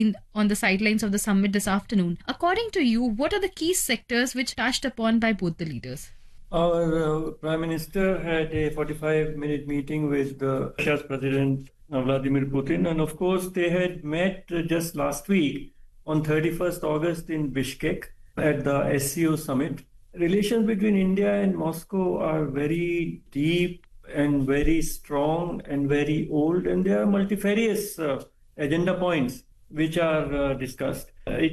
on the sidelines of the summit this afternoon. According to you, what are the key sectors which touched upon by both the leaders? Our Prime Minister had a 45-minute meeting with Russia's President Vladimir Putin, and of course, they had met just last week on 31st August in Bishkek at the SCO summit. Relations between India and Moscow are very deep and very strong and very old, and there are multifarious agenda points which are discussed. It